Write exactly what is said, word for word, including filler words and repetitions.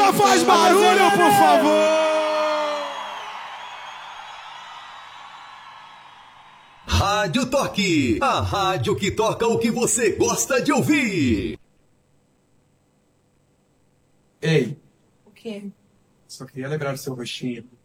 Só faz barulho, por favor! Rádio Toque, a rádio que toca o que você gosta de ouvir. Ei. O quê? Só queria lembrar do seu rostinho.